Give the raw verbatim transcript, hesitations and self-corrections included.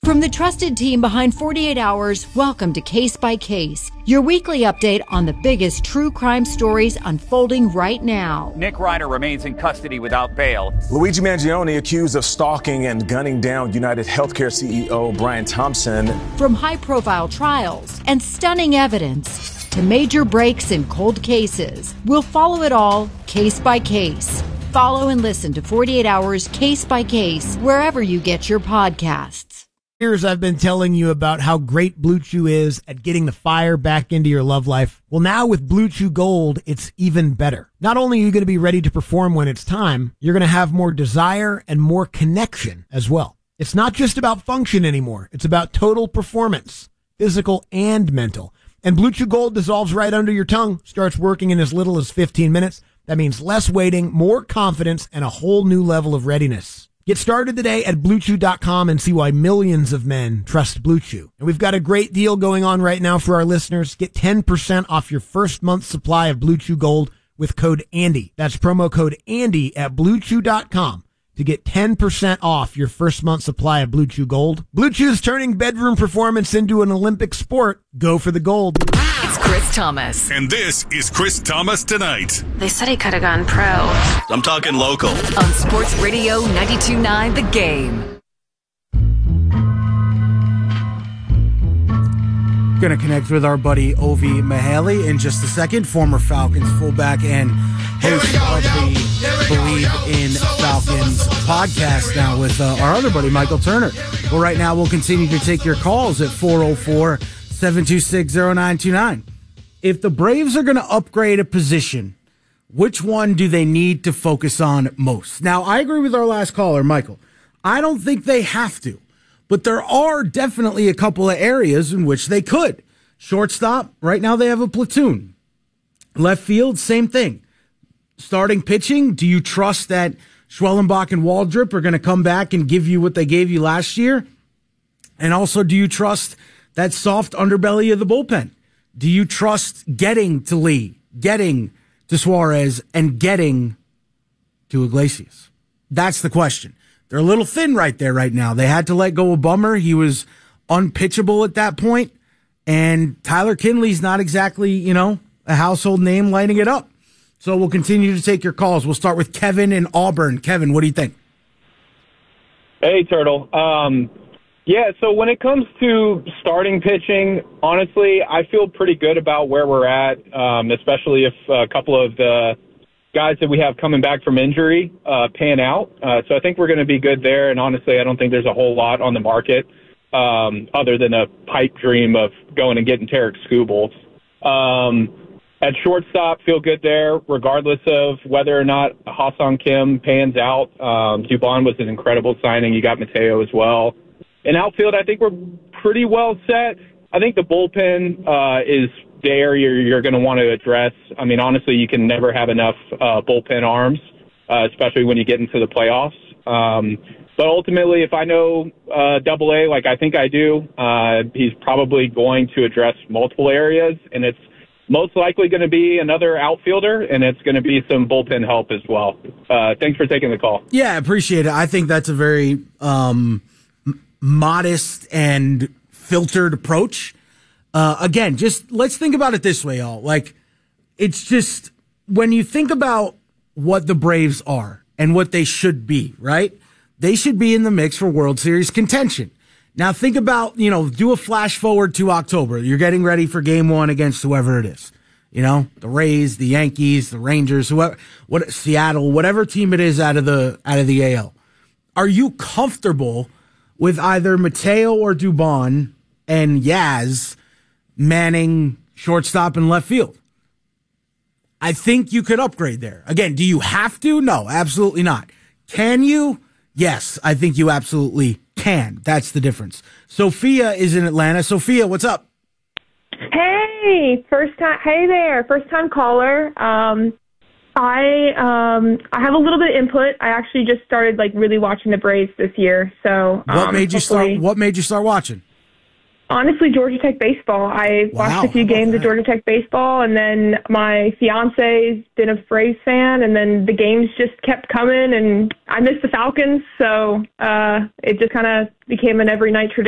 From the trusted team behind forty-eight hours, welcome to Case by Case, your weekly update on the biggest true crime stories unfolding right now. Nick Reiner remains in custody without bail. Luigi Mangione accused of stalking and gunning down United Healthcare C E O Brian Thompson. From high-profile trials and stunning evidence to major breaks in cold cases, we'll follow it all case by case. Follow and listen to forty-eight hours Case by Case wherever you get your podcasts. Years I've been telling you about how great Blue Chew is at getting the fire back into your love life. Well, now with Blue Chew Gold, it's even better. Not only are you going to be ready to perform when it's time, you're going to have more desire and more connection as well. It's not just about function anymore. It's about total performance, physical and mental. And Blue Chew Gold dissolves right under your tongue, starts working in as little as fifteen minutes. That means less waiting, more confidence, and a whole new level of readiness. Get started today at blue chew dot com and see why millions of men trust Blue Chew. And we've got a great deal going on right now for our listeners. Get ten percent off your first month's supply of Blue Chew Gold with code Andy. That's promo code Andy at blue chew dot com to get ten percent off your first month's supply of Blue Chew Gold. Blue Chew's turning bedroom performance into an Olympic sport. Go for the gold. It's Chris Thomas. And this is Chris Thomas Tonight. They said he could have gone pro. I'm talking local. On Sports Radio ninety-two point nine The Game. Going to connect with our buddy Ovi Mihaly in just a second, former Falcons fullback and host of the Believe in Falcons podcast now with uh, our other buddy Michael Turner. Well, right now we'll continue to take your calls at four oh four, seven two six, oh nine two nine. If the Braves are going to upgrade a position, which one do they need to focus on most? Now, I agree with our last caller, Michael. I don't think they have to. But there are definitely a couple of areas in which they could. Shortstop, right now they have a platoon. Left field, same thing. Starting pitching, do you trust that Schwellenbach and Waldrop are going to come back and give you what they gave you last year? And also, do you trust that soft underbelly of the bullpen? Do you trust getting to Lee, getting to Suarez, and getting to Iglesias? That's the question. They're a little thin right there right now. They had to let go of Bummer. He was unpitchable at that point. And Tyler Kinley's not exactly, you know, a household name lighting it up. So we'll continue to take your calls. We'll start with Kevin in Auburn. Kevin, what do you think? Hey, Turtle. Um, yeah, so when it comes to starting pitching, honestly, I feel pretty good about where we're at, um, especially if a couple of the guys that we have coming back from injury uh, pan out. Uh, so I think we're going to be good there. And honestly, I don't think there's a whole lot on the market um, other than a pipe dream of going and getting Tarek Skubal. Um, at shortstop, feel good there, regardless of whether or not Ha-Seong Kim pans out. Um, Dubon was an incredible signing. You got Mateo as well. In outfield, I think we're pretty well set. I think the bullpen uh, is the area you're going to want to address. I mean, honestly, you can never have enough uh, bullpen arms, uh, especially when you get into the playoffs. Um, but ultimately, if I know uh, Double A like I think I do, uh, he's probably going to address multiple areas, and it's most likely going to be another outfielder, and it's going to be some bullpen help as well. Uh, thanks for taking the call. Yeah, I appreciate it. I think that's a very um, m- modest and filtered approach. Uh, again, just let's think about it this way, y'all. Like, it's just when you think about what the Braves are and what they should be, right? They should be in the mix for World Series contention. Now, think about, you know, do a flash forward to October. You're getting ready for game one against whoever it is. You know, the Rays, the Yankees, the Rangers, whoever, what, Seattle, whatever team it is out of the, out of the A L. Are you comfortable with either Mateo or Dubon and Yaz manning shortstop and left field? I think you could upgrade there. Again, do you have to? No, absolutely not. Can you? Yes, I think you absolutely can. That's the difference. Sophia is in Atlanta. Sophia, what's up? Hey, first time. Hey there, first time caller. Um, I um I have a little bit of input. I actually just started like really watching the Braves this year. So um, what made you start? What made you start watching? Honestly, Georgia Tech baseball. I Wow, watched a few how about games of that? Georgia Tech baseball, and then my fiance's been a Braves fan, and then the games just kept coming, and I missed the Falcons, so uh, it just kind of became an every night tradition.